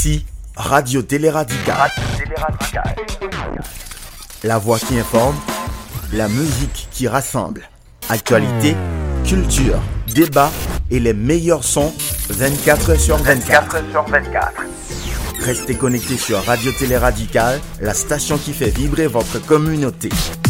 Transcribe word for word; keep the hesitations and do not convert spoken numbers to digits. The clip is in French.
Ici, Radio Télé Radical. Radio Télé Radical. La voix qui informe, la musique qui rassemble. Actualité, culture, débat et les meilleurs sons vingt-quatre heures sur vingt-quatre. vingt-quatre sur vingt-quatre. Restez connectés sur Radio Télé Radical, la station qui fait vibrer votre communauté.